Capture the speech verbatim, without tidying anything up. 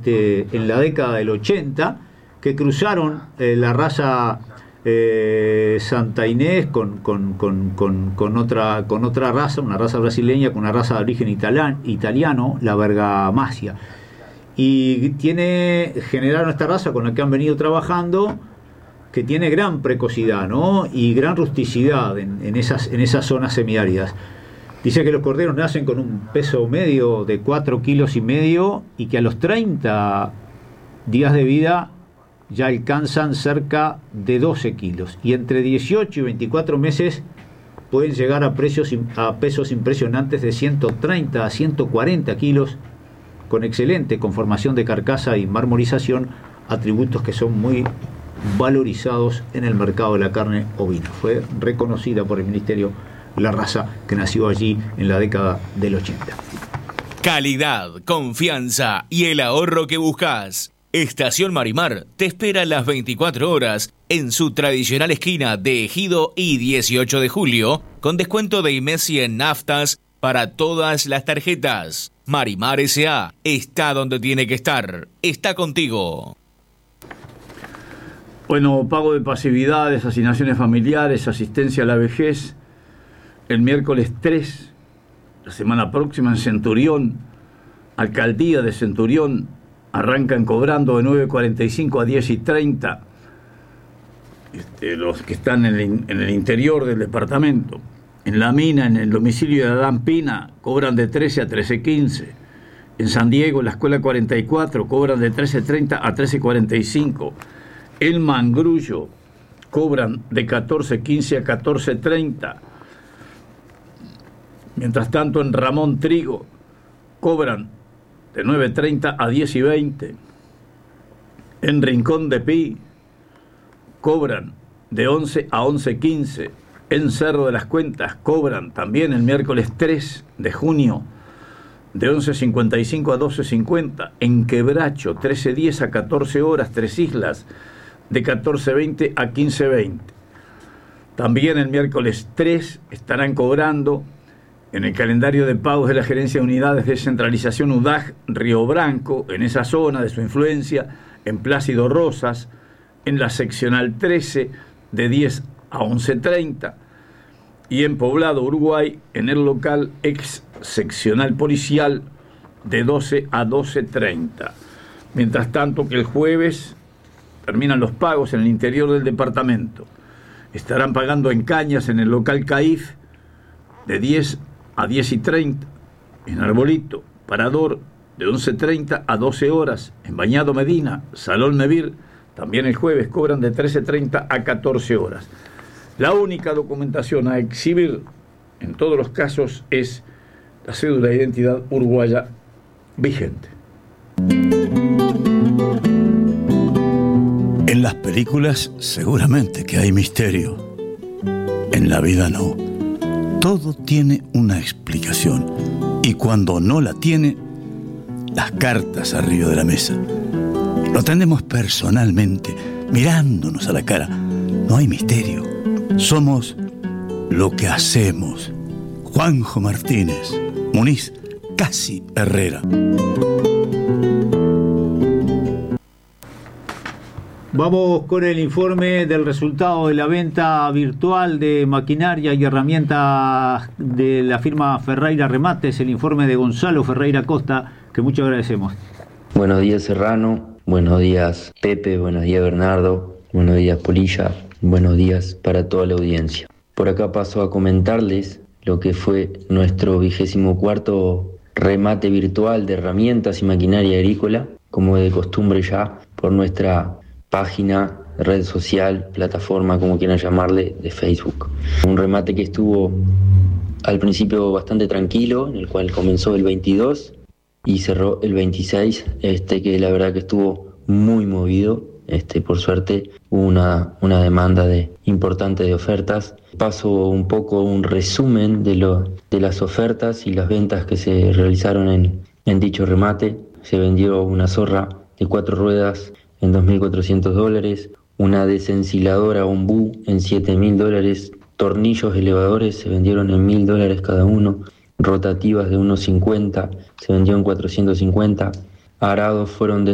este, en la década del ochenta, que cruzaron eh, la raza eh, Santa Inés con, con, con, con, con, otra, con otra raza, una raza brasileña con una raza de origen italian, italiano, la Bergamasca. Y tiene, generaron esta raza con la que han venido trabajando, que tiene gran precocidad, ¿no? Y gran rusticidad en, en, esas, en esas zonas semiáridas. Dice que los corderos nacen con un peso medio de cuatro kilos y medio y que a los treinta días de vida ya alcanzan cerca de doce kilos. Y entre dieciocho y veinticuatro meses pueden llegar a, precios, a pesos impresionantes de ciento treinta a ciento cuarenta kilos, con excelente conformación de carcasa y marmorización, atributos que son muy valorizados en el mercado de la carne ovina. Fue reconocida por el Ministerio la raza que nació allí en la década del ochenta. Calidad, confianza y el ahorro que buscas. Estación Marimar te espera las veinticuatro horas en su tradicional esquina de Ejido y dieciocho de julio, con descuento de IMESI en naftas para todas las tarjetas. Marimar S A está donde tiene que estar. Está contigo. Bueno, pago de pasividades, asignaciones familiares, asistencia a la vejez. El miércoles tres, la semana próxima, en Centurión, Alcaldía de Centurión, arrancan cobrando de nueve cuarenta y cinco a diez y treinta, este, los que están en el, en el interior del departamento. En La Mina, en el domicilio de Adán Pina, cobran de trece a trece quince. En San Diego, en la Escuela cuarenta y cuatro, cobran de trece treinta a trece cuarenta y cinco. El Mangrullo, cobran de catorce quince a catorce treinta. Mientras tanto, en Ramón Trigo, cobran de nueve treinta a diez y veinte. En Rincón de Pi, cobran de once a once quince. En Cerro de las Cuentas, cobran también el miércoles tres de junio, de once cincuenta y cinco a doce cincuenta. En Quebracho, trece diez a catorce horas. Tres Islas, de catorce veinte a quince veinte. También el miércoles tres estarán cobrando en el calendario de pagos de la Gerencia de Unidades de Centralización U D A G Río Branco, en esa zona de su influencia, en Plácido Rosas, en la seccional trece, de diez a once treinta, y en Poblado, Uruguay, en el local ex seccional policial, de doce a doce treinta. Mientras tanto, que el jueves terminan los pagos en el interior del departamento. Estarán pagando en Cañas, en el local C A I F, de diez a diez y treinta, en Arbolito, Parador, de once treinta a doce horas, en Bañado Medina, Salón Nevir, también el jueves cobran de trece treinta a catorce horas. La única documentación a exhibir en todos los casos es la cédula de identidad uruguaya vigente. En las películas seguramente que hay misterio. En la vida no. Todo tiene una explicación. Y cuando no la tiene, las cartas arriba de la mesa. Lo atendemos personalmente, mirándonos a la cara. No hay misterio. Somos lo que hacemos. Juanjo Martínez, Muniz Casi Herrera. Vamos con el informe del resultado de la venta virtual de maquinaria y herramientas de la firma Ferreira Remates, el informe de Gonzalo Ferreira Costa, que mucho agradecemos. Buenos días, Serrano. Buenos días, Pepe. Buenos días, Bernardo. Buenos días, Polilla. Buenos días para toda la audiencia. Por acá paso a comentarles lo que fue nuestro vigésimo cuarto remate virtual de herramientas y maquinaria agrícola, como de costumbre ya, por nuestra página, red social, plataforma, como quieran llamarle, de Facebook. Un remate que estuvo al principio bastante tranquilo, en el cual comenzó el veintidós y cerró el veintiséis, este que la verdad que estuvo muy movido. Este, por suerte hubo una, una demanda de, importante de ofertas. Paso un poco un resumen de, lo, de las ofertas y las ventas que se realizaron en, en dicho remate. Se vendió una zorra de cuatro ruedas en dos mil cuatrocientos dólares, una desensiladora Ombú en siete mil dólares, tornillos elevadores se vendieron en mil dólares cada uno, rotativas de uno cincuenta se vendió en cuatrocientos cincuenta, arados fueron de